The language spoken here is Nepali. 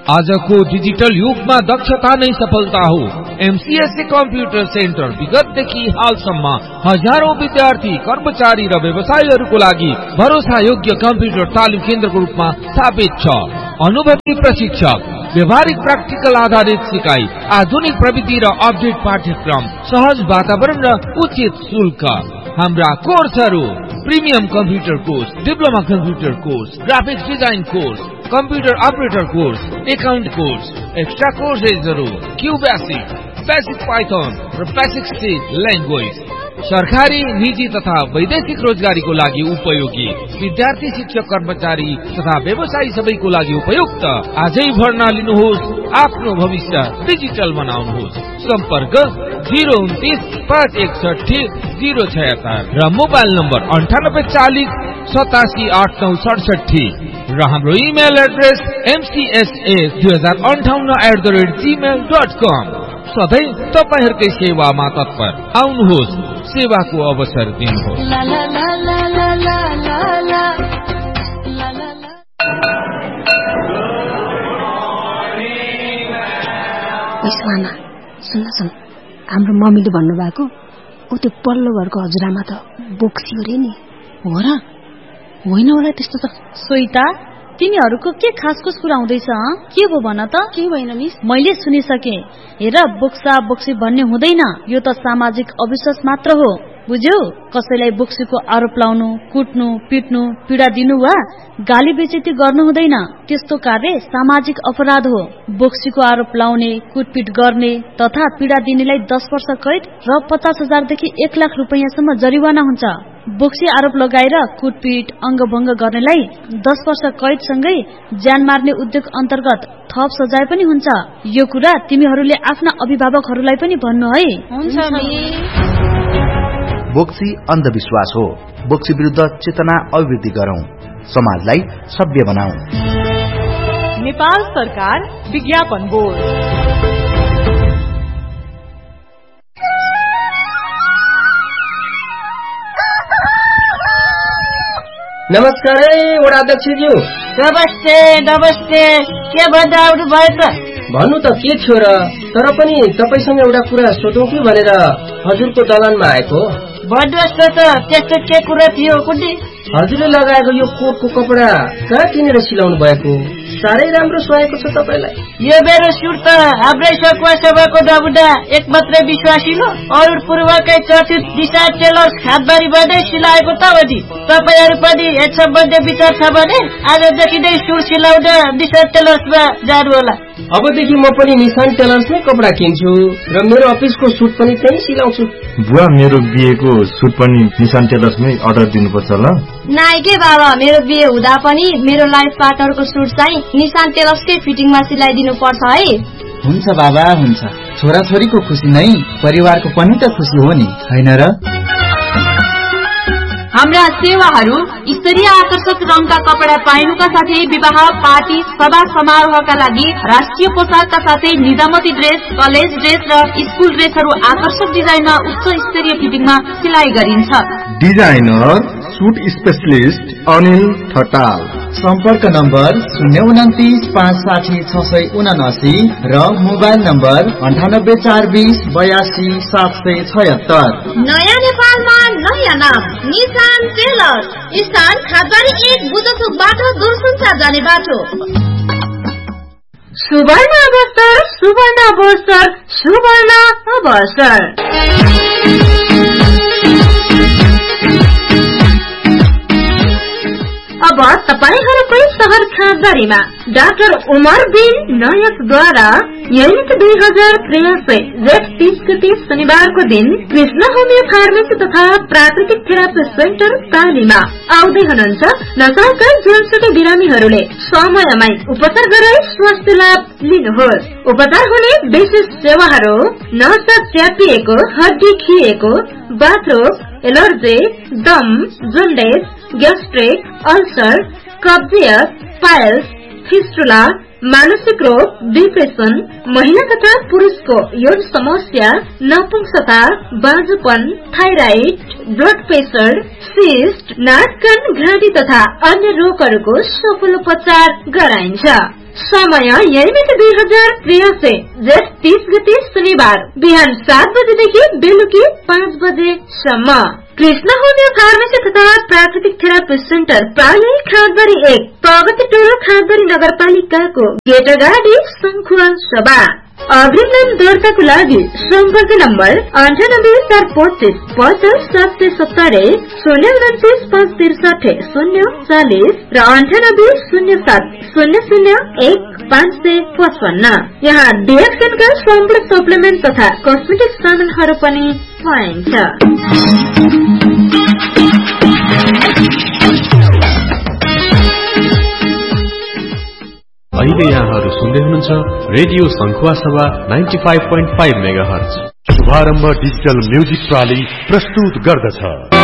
आजको डिजिटल युगमा दक्षता नै सफलता हो। एमसीएसए कम्प्युटर सेन्टर विगतदेखि हालसम्म हजारौं विद्यार्थी, कर्मचारी र व्यवसायीहरूको लागि भरोसा योग्य कम्प्युटर तालिम केन्द्रको रूपमा स्थापित छ। अनुभवी प्रशिक्षक, व्यवहारिक प्र्याक्टिकल आधारित सिकाइ, आधुनिक प्रविधि र अपडेट पाठ्यक्रम, सहज वातावरण र उचित शुल्क। हाम्रा कोर्सहरू: premium computer course, diploma computer course, graphics design course, computer operator course, account course, extra कोर्सेसहरू Q basic, basic Python र बेसिक सी ल्याङ्ग्वेज। सरकारी, निजी तथा वैदेशिक रोजगारीको लागि उपयोगी। विद्यार्थी, शिक्षक, कर्मचारी तथा व्यवसायी सबैको लागि उपयुक्त। आजै भर्ना लिनुहोस्, आफ्नो भविष्य डिजिटल बनाउनुहोस्। सम्पर्क 029 561 076 र मोबाइल नम्बर 9840 87 8967 र हाम्रो इमेल एड्रेस mcsa2058@gmail.com। सधैँ तपाईहरुकै सेवामा तत्पर। आउनुहोस्, सेवाको अवसर दिनुहोस्। सुन सुन, हाम्रो मम्मीले भन्नुभएको ऊ त्यो पल्लो घरको हजुरआमा त बोक्सी हो रे नि। हो र? होइन होला त्यस्तो त। सोइता, तिनीहरूको के खासखुस कुरा हुँदैछ? के भो भन त? के भएन मिस? मैले सुनिसके। हेर, बोक्सा बोक्सी भन्ने हुँदैन, यो त सामाजिक अविश्वास मात्र हो, बुझ्यौ? कसैलाई बोक्सीको आरोप लाउनु, कुट्नु, पिट्नु, पीडा दिनु वा गाली बेइज्जती गर्नु हुँदैन। त्यस्तो कार्य सामाजिक अपराध हो। बोक्सीको आरोप लाउने, कुटपिट गर्ने तथा पीडा दिनेलाई 10 वर्ष कैद र 50,000 देखि 1 लाख रुपैयाँसम्म जरिवाना हुन्छ। बोक्सी आरोप लगाएर कुटपिट, अंगभंग गर्नेलाई 10 वर्ष कैदसँगै ज्यान मार्ने उद्योग अन्तर्गत थप सजाय पनि हुन्छ। यो कुरा तिमीहरूले आफ्ना अभिभावकहरूलाई पनि भन्नु है। हुन्छ मिस। बोक्सी अन्धविश्वास हो। बोक्सी विरुद्ध चेतना अभिवृद्धि गरौं, समाजलाई सभ्य बनाऊ। नेपाल सरकार विज्ञापन बोर्ड। नमस्कार है वडाध्यक्षज्यू। नमस्ते नमस्ते। के भन्दा आउनु भयो त? भन्नु त के थियो र, तर पनि तपाईसँग एउटा कुरा सोधौं कि भनेर हजुरको दलानमा आएको। भन्नुहोस् न त, त्यस्तो के कुरा थियो कुन्नी? हजुरले लगाएको यो कोटको कपडा कहाँ किनेर सिलाउनु भएको? साह्रै राम्रो सुहाएको छ तपाईलाई। यो मेरो सुट त हाम्रै सकुवा सभाको नमुना एकमात्र विश्वासिलो अरुण पूर्वकै चर्चित दिशा टेलर्स खादबारीबाटै सिलाएको त हो नि। तपाईहरु पनि यस सम्बन्धी विचार छ भने आजदेखि नै सुट सिलाउन दिशा टेलर्समा जानु होला। अबदेखि म पनि निशान टेलर्समै कपडा किन्छु र मेरो अफिसको सुट पनि त्यही सिलाउँछु। बुवा, मेरो बिहेको सुट पनि निशान टेलर्समै अर्डर दिनुपर्छ ल? नाइ के बाबा, मेरो बिहे हुँदा पनि मेरो लाइफ पार्टनरको सुट चाहिँ निशान टेलर्सकै फिटिङमा सिलाइदिनु पर्छ है। हुन्छ बाबा, हुन्छ। छोराछोरीको खुसी नै परिवारको पनि त खुसी हो नि, हैन र? हाम्रा सेवाहरू स्तरीय आकर्षक रङका कपडा पाइनुका साथै विवाह, पार्टी, सभा समारोहका लागि राष्ट्रिय पोसाकका साथै निजामती ड्रेस, कलेज ड्रेस र स्कुल ड्रेसहरू आकर्षक डिजाइनमा उच्च स्तरीय फिटिङमा सिलाइ गरिन्छ। Designer suit specialist Anil Thatal. सम्पर्क नम्बर 029 560 679 र मोबाइल नम्बर 98 420 82 776। नयाँ नेपालमा नयाँ नाम निशान टेलर्स, स्थान खादबारी 1 बुद्धचोक बाटो, दूरसञ्चार जाने बाटो। सुवर्ण अवसर, सुवर्ण अवसर, सुवर्ण अवसर। अब तपाईहरुकै शहर खादबारीमा डाक्टर उमर बिन नायकद्वारा यौनिक 2083 जेठ 30 गते शनिबारको दिन कृष्ण होमियो फार्मेसी तथा प्राकृतिक थेरापी सेन्टर तालीमा आउँदै हुनुहुन्छ नशाका जुनसुकै बिरामीहरूले समयमै उपचार गराई स्वास्थ्य लाभ लिनुहोस्। उपचार हुने विशेष सेवाहरू: नसा च्यापिएको, हड्डी खिएको, बाथरोग, एलर्जी, दम, जन्डिस, ग्यास्ट्रिक, अल्सर, कब्जियत, पाइल्स, फिस्टुला, मानसिक रोग, डिप्रेसन, महिला तथा पुरुषको यौन समस्या, नपुंसकता, बाँझोपन, थाइराइड, ब्लड प्रेसर, सिस्ट, नाक कान घाँटी तथा अन्य रोगहरूको सफल उपचार गराइन्छ। समय यही मिति 2083 जेठ 30 गते शनिबार बिहान 7 बजेदेखि बेलुकी 5 बजेसम्म। कृष्ण होमियो फार्मेसी तथा प्राकृतिक थेरापी सेन्टर प्राली खादबारी 1 प्रगति टोल खादबारी नगरपालिकाको गेट अगाडि संखुवा सभा। अग्रिम नाम दर्ताको लागि सम्पर्क नम्बर 9845 770 029 563 040 र 9807 001 555। यहाँ डिएक्सनका सम्पूर्ण सप्लिमेन्ट तथा कस्मेटिक सामानहरू पनि पाइन्छ। अहिले यहाँहरू सुन्दै हुनुहुन्छ रेडियो संखुवा सभा 95.5 मेगाहर्ज। शुभारम्भ डिजिटल म्युजिक प्राली प्रस्तुत गर्दछ।